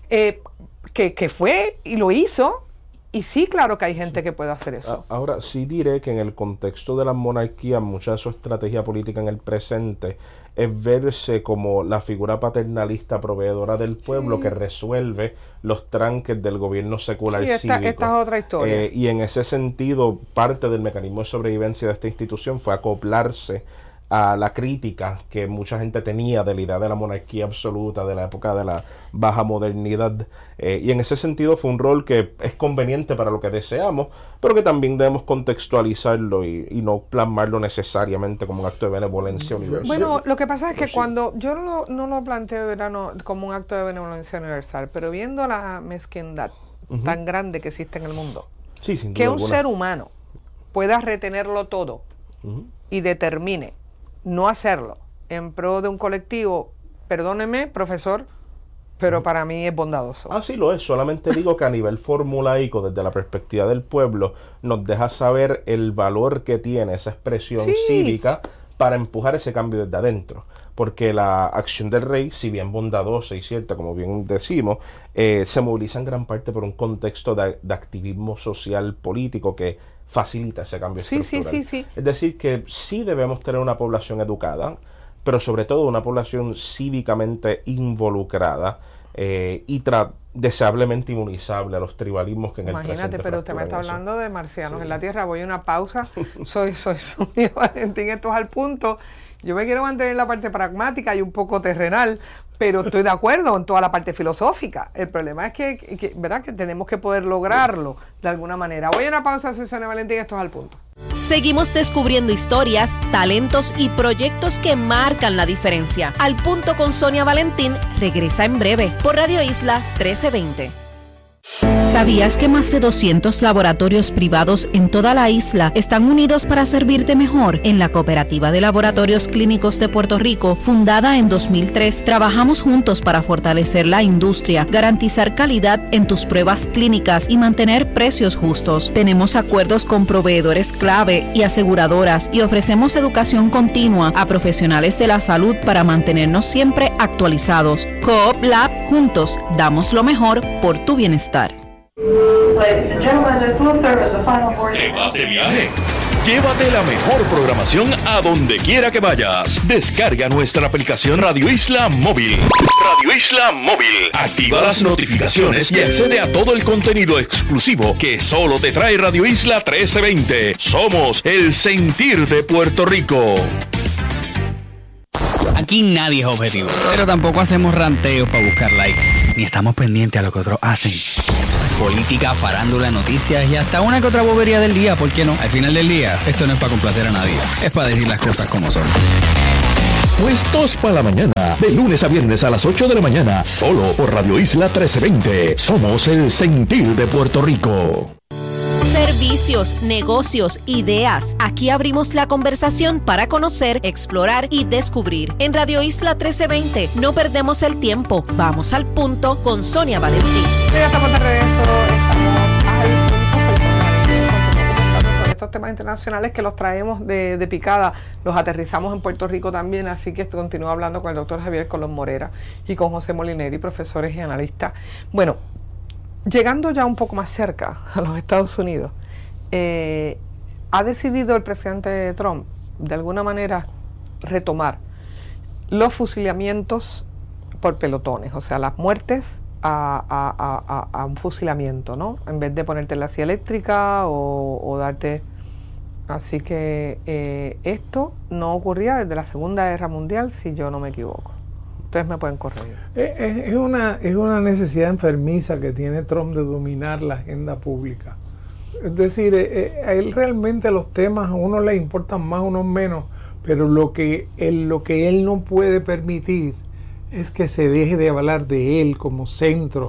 que fue y lo hizo. Y sí, claro que hay gente que puede hacer eso. Ahora, sí diré que en el contexto de las monarquías, mucha de su estrategia política en el presente es verse como la figura paternalista proveedora del pueblo que resuelve los tranques del gobierno secular cívico. Esta es otra historia. Y en ese sentido, parte del mecanismo de sobrevivencia de esta institución fue acoplarse a la crítica que mucha gente tenía de la idea de la monarquía absoluta, de la época de la baja modernidad, y en ese sentido fue un rol que es conveniente para lo que deseamos, pero que también debemos contextualizarlo y no plasmarlo necesariamente como un acto de benevolencia universal. Bueno, lo que pasa es que cuando yo no lo planteo como un acto de benevolencia universal, pero viendo la mezquindad tan grande que existe en el mundo, que un ser humano pueda retenerlo todo y determine no hacerlo en pro de un colectivo, perdóneme, profesor, pero para mí es bondadoso. Sí lo es, solamente digo que a nivel formulaico, desde la perspectiva del pueblo, nos deja saber el valor que tiene esa expresión cívica para empujar ese cambio desde adentro. Porque la acción del rey, si bien bondadosa y cierta, como bien decimos, se moviliza en gran parte por un contexto de activismo social político que facilita ese cambio estructural. Sí. Es decir, que sí debemos tener una población educada, pero sobre todo una población cívicamente involucrada y deseablemente inmunizable a los tribalismos que en el presente. Imagínate, pero usted me está hablando de marcianos en la Tierra. Voy a una pausa. soy Sonia Valentín, esto es Al Punto. Yo me quiero mantener en la parte pragmática y un poco terrenal, pero estoy de acuerdo en toda la parte filosófica. El problema es que ¿verdad? Que tenemos que poder lograrlo de alguna manera. Voy a una pausa, soy Sonia Valentín, esto es Al Punto. Seguimos descubriendo historias, talentos y proyectos que marcan la diferencia. Al Punto con Sonia Valentín regresa en breve por Radio Isla 1320. ¿Sabías que más de 200 laboratorios privados en toda la isla están unidos para servirte mejor? En la Cooperativa de Laboratorios Clínicos de Puerto Rico, fundada en 2003, trabajamos juntos para fortalecer la industria, garantizar calidad en tus pruebas clínicas y mantener precios justos. Tenemos acuerdos con proveedores clave y aseguradoras y ofrecemos educación continua a profesionales de la salud para mantenernos siempre actualizados. Coop Lab, juntos, damos lo mejor por tu bienestar. Ladies and gentlemen, this will serve as the final board. ¿Te vas de viaje? Llévate la mejor programación a donde quiera que vayas. Descarga nuestra aplicación Radio Isla Móvil. Radio Isla Móvil. Activa las notificaciones y accede a todo el contenido exclusivo que solo te trae Radio Isla 1320. Somos el sentir de Puerto Rico. Aquí nadie es objetivo, pero tampoco hacemos ranteos para buscar likes, ni estamos pendientes a lo que otros hacen. Política, farándula, noticias y hasta una que otra bobería del día, ¿por qué no? Al final del día, esto no es para complacer a nadie, es para decir las cosas como son. Puestos para la mañana, de lunes a viernes a las 8 de la mañana, solo por Radio Isla 1320. Somos el sentir de Puerto Rico. Servicios, negocios, ideas. Aquí abrimos la conversación para conocer, explorar y descubrir. En Radio Isla 1320 no perdemos el tiempo. Vamos al punto con Sonia Valentín. Ya estamos de regreso. Estamos al punto. Sobre estos temas internacionales que los traemos de picada. Los aterrizamos en Puerto Rico también. Así que continúo hablando con el doctor Javier Colón Morera y con José Molineri, profesores y analistas. Bueno, llegando ya un poco más cerca a los Estados Unidos, ha decidido el presidente Trump de alguna manera retomar los fusilamientos por pelotones, o sea, las muertes a un fusilamiento, ¿no? En vez de ponerte la silla eléctrica o darte... Así que esto no ocurría desde la Segunda Guerra Mundial, si yo no me equivoco. Ustedes me pueden corregir. Es una necesidad enfermiza que tiene Trump de dominar la agenda pública. Es decir, a él realmente los temas a unos le importan más, a unos menos, pero lo que él no puede permitir es que se deje de hablar de él como centro.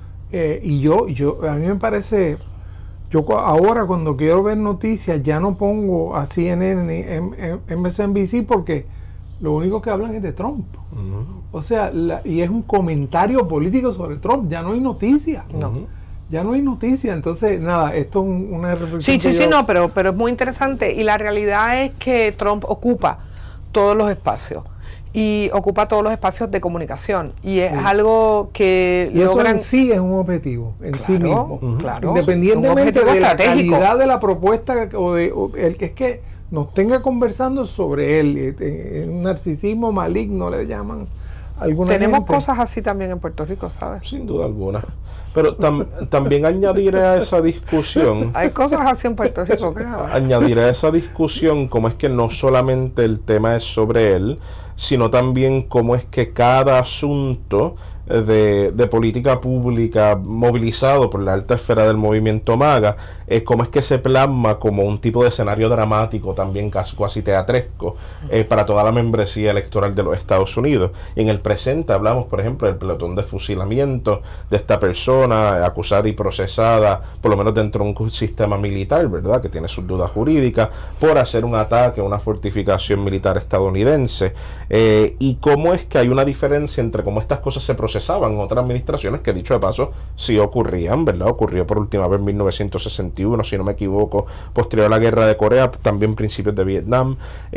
Y a mí me parece, yo ahora cuando quiero ver noticias ya no pongo a CNN, MSNBC, porque lo único que hablan es de Trump. O sea, y es un comentario político sobre Trump, ya no hay noticia. Ya no hay noticia, entonces nada, esto es una reflexión. Sí, no, pero es muy interesante y la realidad es que Trump ocupa todos los espacios y ocupa todos los espacios de comunicación y es algo que y logran... Eso en sí es un objetivo, sí mismo. Claro, independientemente de la calidad de la propuesta es que nos tenga conversando sobre él, un narcisismo maligno le llaman. Tenemos cosas así también en Puerto Rico, ¿sabes? Sin duda alguna. Pero también añadiré a esa discusión... Hay cosas así en Puerto Rico, claro. Añadiré a esa discusión cómo es que no solamente el tema es sobre él, sino también cómo es que cada asunto de política pública movilizado por la alta esfera del movimiento MAGA, cómo es que se plasma como un tipo de escenario dramático también casi teatresco para toda la membresía electoral de los Estados Unidos. Y en el presente hablamos, por ejemplo, del pelotón de fusilamiento de esta persona acusada y procesada, por lo menos dentro de un sistema militar, ¿verdad?, que tiene sus dudas jurídicas, por hacer un ataque a una fortificación militar estadounidense. Y cómo es que hay una diferencia entre cómo estas cosas se procesaban en otras administraciones, que dicho de paso sí ocurrían, ¿verdad? Ocurrió por última vez en 1961, si no me equivoco, posterior a la guerra de Corea, también principios de Vietnam,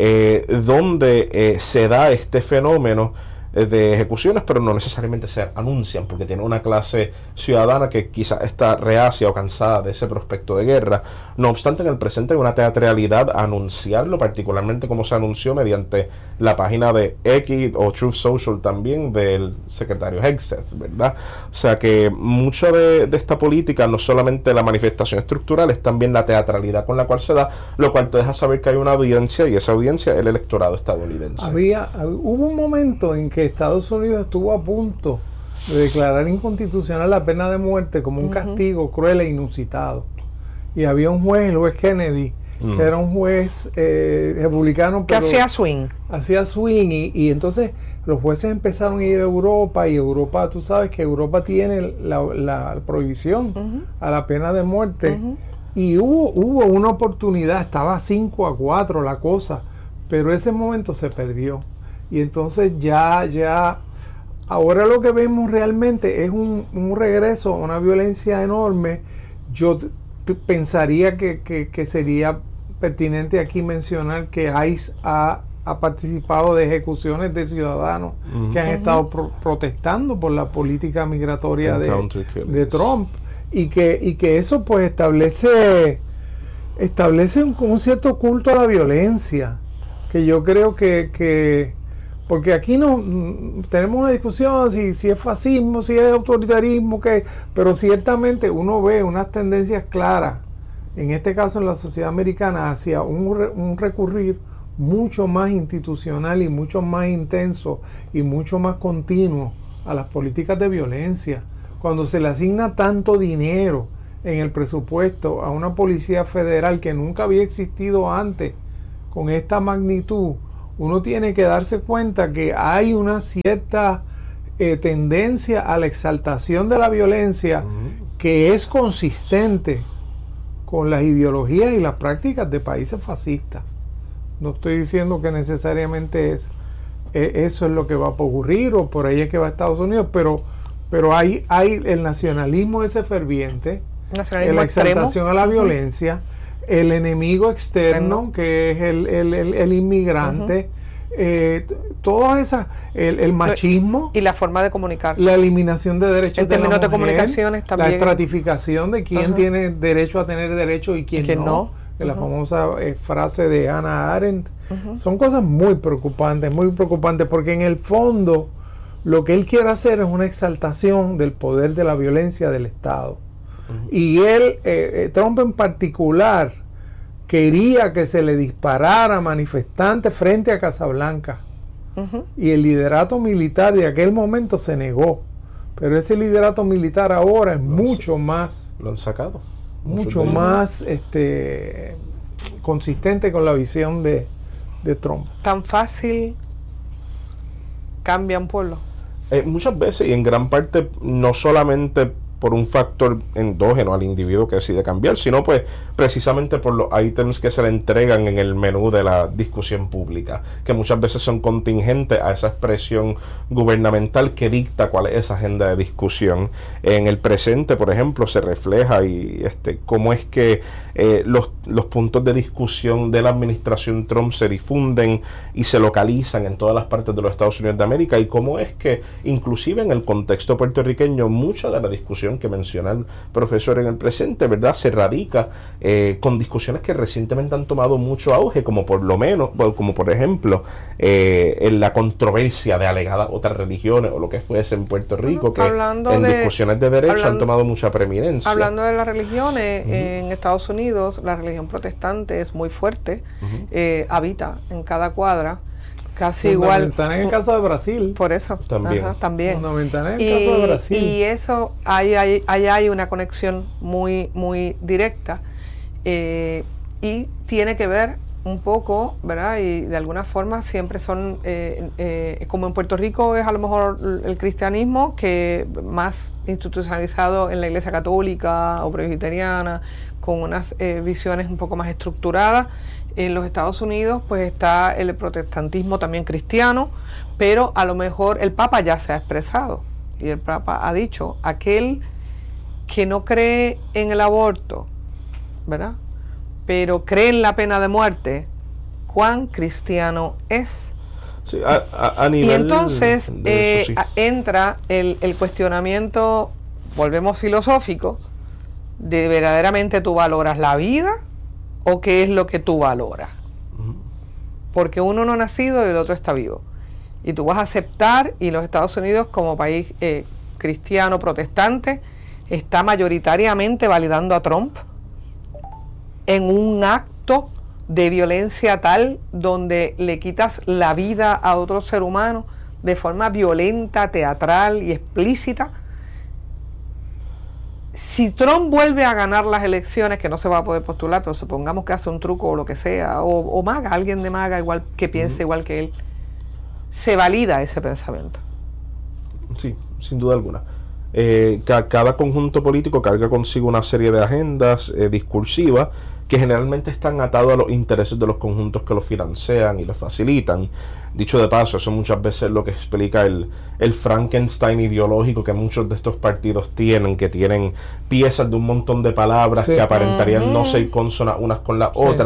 donde se da este fenómeno de ejecuciones, pero no necesariamente se anuncian, porque tiene una clase ciudadana que quizás está reacia o cansada de ese prospecto de guerra. No obstante, en el presente hay una teatralidad a anunciarlo, particularmente como se anunció mediante la página de X o Truth Social también del secretario Hegseth, ¿verdad? O sea que mucho de esta política, no solamente la manifestación estructural, es también la teatralidad con la cual se da, lo cual te deja saber que hay una audiencia, y esa audiencia es el electorado estadounidense. Hubo un momento en que Estados Unidos estuvo a punto de declarar inconstitucional la pena de muerte como un castigo cruel e inusitado. Y había un juez, el juez Kennedy, que era un juez republicano, pero que hacía swing. Y entonces los jueces empezaron a ir a Europa, y Europa, tú sabes que Europa tiene la prohibición a la pena de muerte. Y hubo una oportunidad, estaba 5-4 la cosa, pero ese momento se perdió. Y entonces ya ahora lo que vemos realmente es un regreso a una violencia enorme. Yo pensaría que sería pertinente aquí mencionar que ICE ha participado de ejecuciones de ciudadanos que han estado protestando por la política migratoria de Trump. y que eso pues establece un cierto culto a la violencia, que yo creo que porque aquí no tenemos una discusión si es fascismo, si es autoritarismo, pero ciertamente uno ve unas tendencias claras, en este caso en la sociedad americana, hacia un recurrir mucho más institucional y mucho más intenso y mucho más continuo a las políticas de violencia. Cuando se le asigna tanto dinero en el presupuesto a una policía federal que nunca había existido antes con esta magnitud, uno tiene que darse cuenta que hay una cierta tendencia a la exaltación de la violencia que es consistente con las ideologías y las prácticas de países fascistas. No estoy diciendo que necesariamente eso es lo que va a ocurrir o por ahí es que va a Estados Unidos, pero hay el nacionalismo ese ferviente, la exaltación a la violencia, el enemigo externo que es el inmigrante, todas esas, el machismo y la forma de comunicar, la eliminación de derechos en términos de comunicaciones también, la estratificación de quién tiene derecho a tener derecho y quién no. La famosa frase de Hannah Arendt. Son cosas muy preocupantes, porque en el fondo lo que él quiere hacer es una exaltación del poder de la violencia del Estado. Y Trump en particular, quería que se le disparara a manifestantes frente a Casablanca. Y el liderato militar de aquel momento se negó. Pero ese liderato militar ahora es mucho más... Lo han sacado. Mucho más consistente con la visión de Trump. ¿Tan fácil cambia un pueblo? Muchas veces, y en gran parte, no solamente por un factor endógeno al individuo que decide cambiar, sino pues precisamente por los ítems que se le entregan en el menú de la discusión pública, que muchas veces son contingentes a esa expresión gubernamental que dicta cuál es esa agenda de discusión. En el presente, por ejemplo, se refleja y cómo es que los puntos de discusión de la administración Trump se difunden y se localizan en todas las partes de los Estados Unidos de América, y cómo es que inclusive en el contexto puertorriqueño mucha de la discusión que menciona el profesor en el presente, ¿verdad?, se radica con discusiones que recientemente han tomado mucho auge, como por ejemplo en la controversia de alegadas otras religiones o lo que fuese en Puerto Rico, que en discusiones de derecho han tomado mucha preeminencia. Hablando de las religiones, en Estados Unidos la religión protestante es muy fuerte, habita en cada cuadra, casi igual. En el caso de Brasil. Por eso. También. También. En el caso de Brasil. Y eso, ahí hay una conexión muy, muy directa. Y tiene que ver un poco, ¿verdad? Y de alguna forma siempre son, como en Puerto Rico es a lo mejor el cristianismo que más institucionalizado en la Iglesia Católica o presbiteriana, con unas visiones un poco más estructuradas. En los Estados Unidos pues está el protestantismo también cristiano, pero a lo mejor el Papa ya se ha expresado y el Papa ha dicho, aquel que no cree en el aborto, ¿verdad?, pero cree en la pena de muerte, ¿cuán cristiano es? Sí, a nivel y entonces entra el cuestionamiento, volvemos filosófico, de verdaderamente tú valoras la vida o qué es lo que tú valoras. Porque uno no ha nacido y el otro está vivo. Y tú vas a aceptar, y los Estados Unidos como país cristiano protestante está mayoritariamente validando a Trump en un acto de violencia tal donde le quitas la vida a otro ser humano de forma violenta, teatral y explícita. Si Trump vuelve a ganar las elecciones, que no se va a poder postular, pero supongamos que hace un truco o lo que sea, o MAGA, alguien de MAGA igual que piense igual que él, se valida ese pensamiento. Sí, sin duda alguna. Cada conjunto político carga consigo una serie de agendas discursivas que generalmente están atados a los intereses de los conjuntos que los financian y los facilitan. Dicho de paso, eso muchas veces es lo que explica el Frankenstein ideológico que muchos de estos partidos tienen, que tienen piezas de un montón de palabras que aparentarían no ser consonas unas con las otras,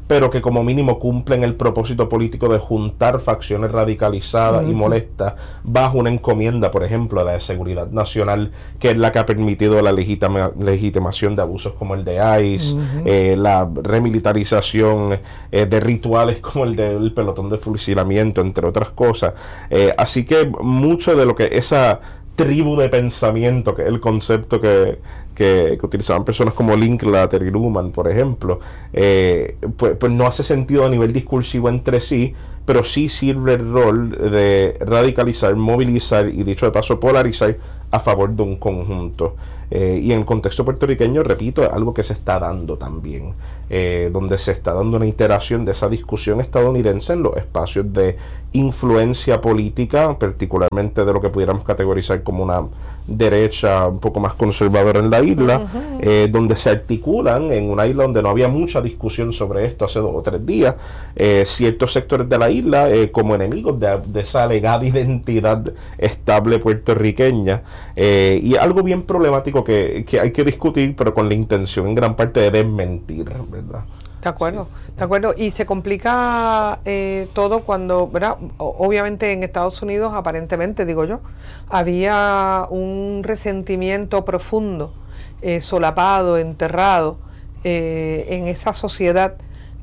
pero que como mínimo cumplen el propósito político de juntar facciones radicalizadas y molestas bajo una encomienda, por ejemplo, la de seguridad nacional, que es la que ha permitido la legitimación de abusos como el de ICE, la remilitarización de rituales como el del pelotón de fusilamiento, entre otras cosas. Así que mucho de lo que esa tribu de pensamiento, que es el concepto que utilizaban personas como Linklater y Luhmann, por ejemplo, pues no hace sentido a nivel discursivo entre sí, pero sí sirve el rol de radicalizar, movilizar y, dicho de paso, polarizar a favor de un conjunto. Y en el contexto puertorriqueño, repito, es algo que se está dando también, donde se está dando una iteración de esa discusión estadounidense en los espacios de influencia política, particularmente de lo que pudiéramos categorizar como una derecha un poco más conservadora en la isla, donde se articulan en una isla donde no había mucha discusión sobre esto hace 2 o 3 días, ciertos sectores de la isla como enemigos de esa alegada identidad estable puertorriqueña, y algo bien problemático que hay que discutir, pero con la intención en gran parte de desmentir, ¿verdad? De acuerdo, de acuerdo. Y se complica todo cuando, ¿verdad? Obviamente en Estados Unidos, aparentemente, digo yo, había un resentimiento profundo, solapado, enterrado, en esa sociedad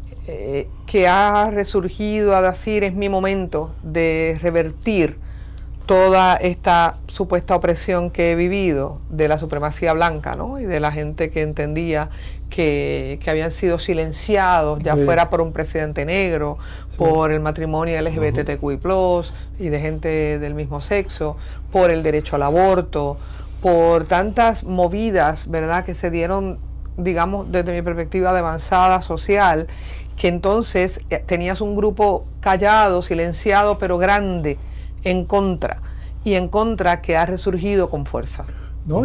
que ha resurgido a decir: es mi momento de revertir toda esta supuesta opresión que he vivido de la supremacía blanca, ¿no? Y de la gente que entendía que habían sido silenciados, ya fuera por un presidente negro, por el matrimonio LGBTQI+, y de gente del mismo sexo, por el derecho al aborto, por tantas movidas, ¿verdad?, que se dieron, digamos, desde mi perspectiva de avanzada social, que entonces tenías un grupo callado, silenciado, pero grande, en contra que ha resurgido con fuerza. No,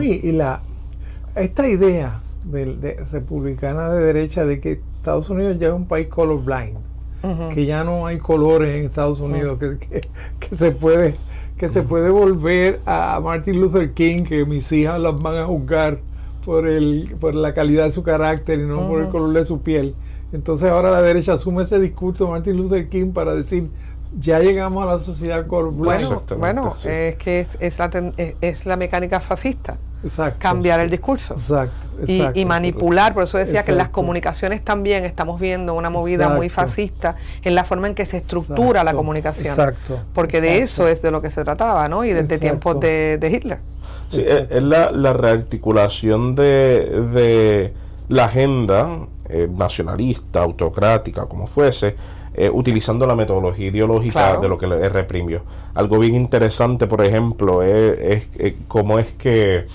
esta idea de republicana de derecha de que Estados Unidos ya es un país colorblind, que ya no hay colores en Estados Unidos, que se puede volver a Martin Luther King, que mis hijas las van a juzgar por la calidad de su carácter y no por el color de su piel. Entonces ahora la derecha asume ese discurso de Martin Luther King para decir: ya llegamos a la sociedad colorblind. Bueno, sí. Es que es la mecánica fascista. Exacto. Cambiar el discurso. Exacto. Y manipular. Por eso decía que en las comunicaciones también estamos viendo una movida muy fascista en la forma en que se estructura la comunicación. Porque de eso es de lo que se trataba, ¿no? Y desde tiempos de Hitler. Sí, es la rearticulación de la agenda nacionalista, autocrática, como fuese, utilizando la metodología ideológica de lo que le reprimió. Algo bien interesante, por ejemplo, es cómo es que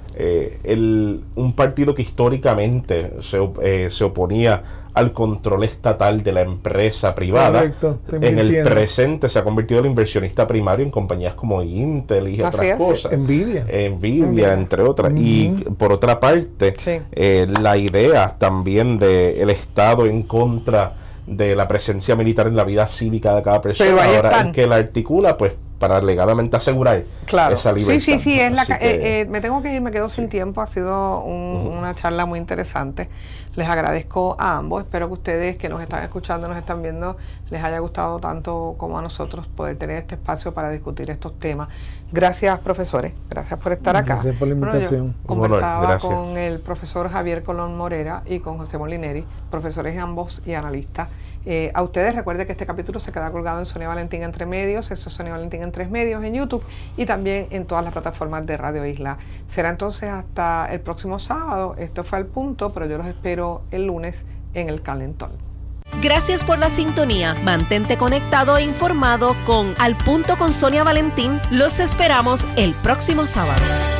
un partido que históricamente se oponía al control estatal de la empresa privada, en el presente se ha convertido en inversionista primario en compañías como Intel y otras cosas. Nvidia, entre otras. Y por otra parte, la idea también del Estado en contra de la presencia militar en la vida cívica de cada persona, ahora en que la articula, pues, para alegadamente asegurar esa libertad. Sí, me tengo que ir, me quedo sin tiempo. Ha sido una charla muy interesante. Les agradezco a ambos. Espero que ustedes que nos están escuchando, nos están viendo, les haya gustado tanto como a nosotros poder tener este espacio para discutir estos temas. Gracias, profesores. Gracias por estar acá. Gracias por la invitación. Yo conversaba con el profesor Javier Colón Morera y con José Molineri, profesores ambos y analistas. A ustedes recuerden que este capítulo se queda colgado en Sonia Valentín Entre Medios, eso es Sonia Valentín Entre Medios en YouTube y también en todas las plataformas de Radio Isla. Será entonces hasta el próximo sábado. Esto fue Al Punto, pero yo los espero el lunes en El Calentón. Gracias por la sintonía. Mantente conectado e informado con Al Punto con Sonia Valentín. Los esperamos el próximo sábado.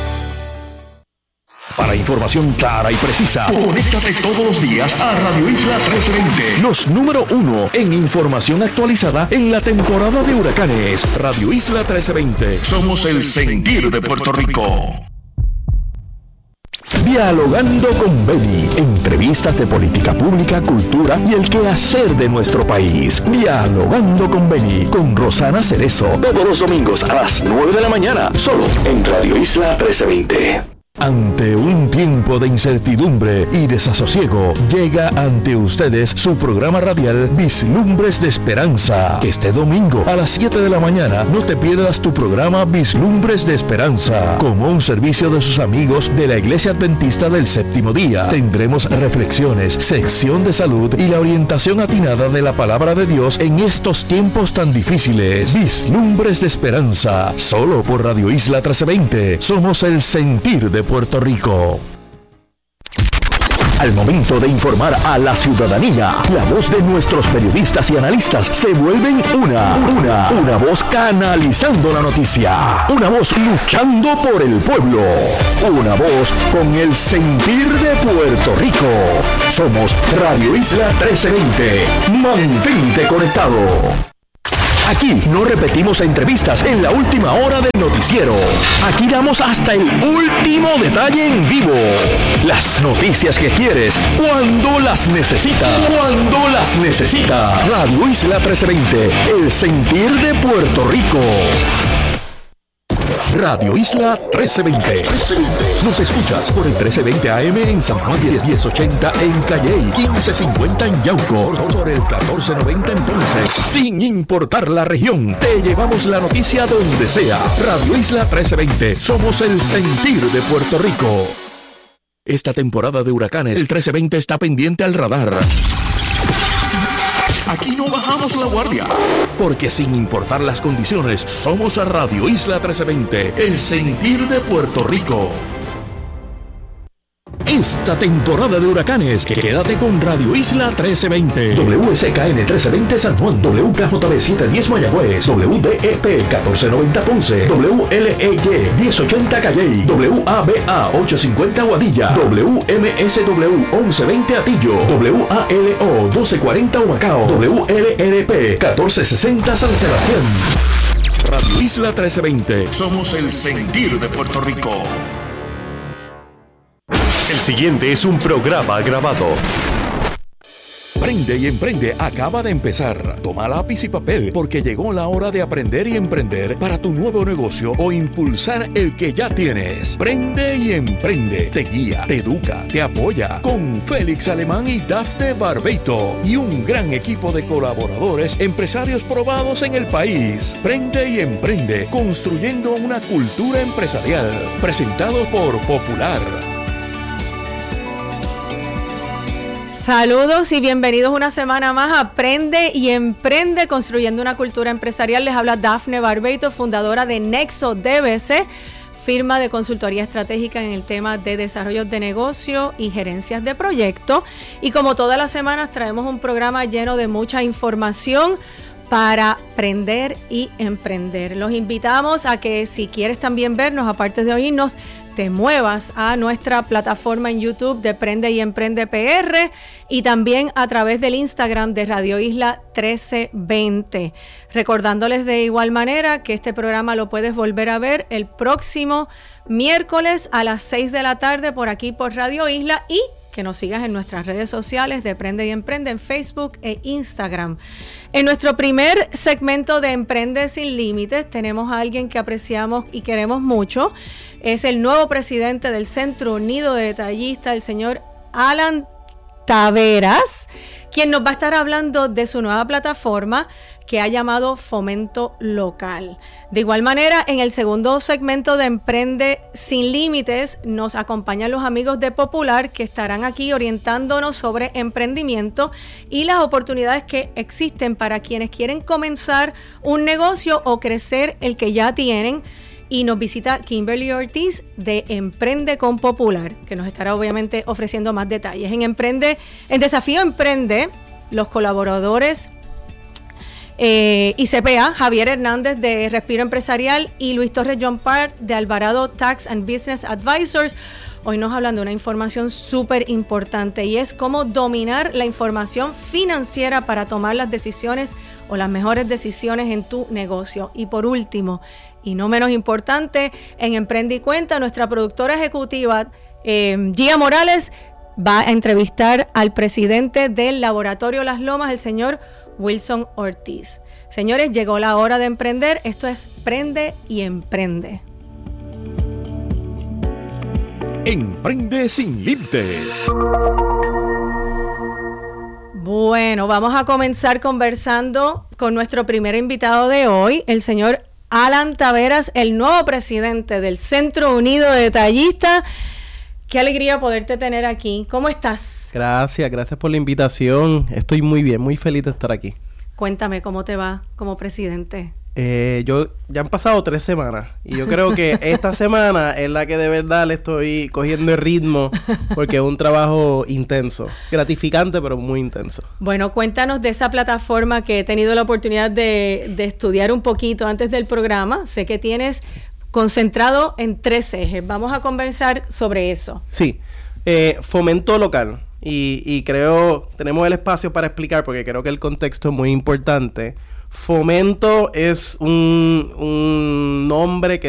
Para información clara y precisa, conéctate todos los días a Radio Isla 1320. Los número 1 en información actualizada en la temporada de huracanes. Radio Isla 1320. Somos el sentir de Puerto Rico. Dialogando con Beni. Entrevistas de política pública, cultura y el quehacer de nuestro país. Dialogando con Beni. Con Rosana Cerezo. Todos los domingos a las 9 de la mañana. Solo en Radio Isla 1320. Ante un tiempo de incertidumbre y desasosiego, llega ante ustedes su programa radial Vislumbres de Esperanza. Este domingo a las 7 de la mañana no te pierdas tu programa Vislumbres de Esperanza. Como un servicio de sus amigos de la Iglesia Adventista del Séptimo Día, tendremos reflexiones, sección de salud y la orientación atinada de la Palabra de Dios en estos tiempos tan difíciles. Vislumbres de Esperanza, solo por Radio Isla 1320. Somos el sentir de Puerto Rico. Al momento de informar a la ciudadanía, la voz de nuestros periodistas y analistas se vuelven una voz canalizando la noticia, una voz luchando por el pueblo, una voz con el sentir de Puerto Rico. Somos Radio Isla 1320. Mantente conectado. Aquí no repetimos entrevistas en la última hora del noticiero. Aquí damos hasta el último detalle en vivo. Las noticias que quieres, cuando las necesitas. Radio Isla 1320, el sentir de Puerto Rico. Radio Isla 1320. Nos escuchas por el 1320 AM en San Juan, 1080 en Calley, 1550 en Yauco, por el 1490 en Ponce. Sin importar la región, te llevamos la noticia donde sea. Radio Isla 1320, somos el sentir de Puerto Rico. Esta temporada de huracanes, el 1320 está pendiente al radar. Aquí no bajamos la guardia, porque sin importar las condiciones, somos a Radio Isla 1320, el sentir de Puerto Rico. Esta temporada de huracanes, quédate con Radio Isla 1320. WSKN 1320 San Juan, WKJB 710 Mayagüez, WDEP 1490 Ponce, WLEY 1080 Calley, WABA 850 Aguadilla, WMSW 1120 Atillo, WALO 1240 Humacao, WLRP 1460 San Sebastián. Radio Isla 1320, somos el sentir de Puerto Rico. El siguiente es un programa grabado. Prende y Emprende acaba de empezar. Toma lápiz y papel porque llegó la hora de aprender y emprender para tu nuevo negocio o impulsar el que ya tienes. Prende y Emprende te guía, te educa, te apoya con Félix Alemán y Dafne Barbeito y un gran equipo de colaboradores, empresarios probados en el país. Prende y Emprende, construyendo una cultura empresarial. Presentado por Popular. Saludos y bienvenidos una semana más a Aprende y Emprende, construyendo una cultura empresarial. Les habla Dafne Barbeito, fundadora de Nexo DBC, firma de consultoría estratégica en el tema de desarrollo de negocio y gerencias de proyecto. Y como todas las semanas traemos un programa lleno de mucha información para aprender y emprender. Los invitamos a que si quieres también vernos, aparte de oírnos, te muevas a nuestra plataforma en YouTube de Prende y Emprende PR y también a través del Instagram de Radio Isla 1320. Recordándoles de igual manera que este programa lo puedes volver a ver el próximo miércoles a las 6 de la tarde por aquí por Radio Isla y que nos sigas en nuestras redes sociales de Prende y Emprende en Facebook e Instagram. En nuestro primer segmento de Emprende Sin Límites tenemos a alguien que apreciamos y queremos mucho. Es el nuevo presidente del Centro Unido de Detallistas, el señor Alan Taveras, quien nos va a estar hablando de su nueva plataforma que ha llamado Fomento Local. De igual manera, en el segundo segmento de Emprende Sin Límites nos acompañan los amigos de Popular que estarán aquí orientándonos sobre emprendimiento y las oportunidades que existen para quienes quieren comenzar un negocio o crecer el que ya tienen. Y nos visita Kimberly Ortiz de Emprende con Popular, que nos estará obviamente ofreciendo más detalles. En Desafío Emprende, los colaboradores y CPA, Javier Hernández de Respiro Empresarial y Luis Torres John Park de Alvarado Tax and Business Advisors. Hoy nos hablan de una información súper importante y es cómo dominar la información financiera para tomar las decisiones o las mejores decisiones en tu negocio. Y por último, y no menos importante, en Emprende y Cuenta, nuestra productora ejecutiva, Gia Morales, va a entrevistar al presidente del Laboratorio Las Lomas, el señor Wilson Ortiz. Señores, llegó la hora de emprender. Esto es Prende y Emprende. Emprende sin límites. Bueno, vamos a comenzar conversando con nuestro primer invitado de hoy, el señor Alan Taveras, el nuevo presidente del Centro Unido de Detallistas. Qué alegría poderte tener aquí. ¿Cómo estás? Gracias por la invitación. Estoy muy bien, muy feliz de estar aquí. Cuéntame, ¿cómo te va como presidente? Ya han pasado 3 semanas y yo creo que esta semana es la que de verdad le estoy cogiendo el ritmo porque es un trabajo intenso, gratificante pero muy intenso. Bueno, cuéntanos de esa plataforma que he tenido la oportunidad de estudiar un poquito antes del programa. Sé que tienes concentrado en 3 ejes. Vamos a conversar sobre eso. Sí, fomento local y creo, tenemos el espacio para explicar porque creo que el contexto es muy importante. Fomento es un nombre que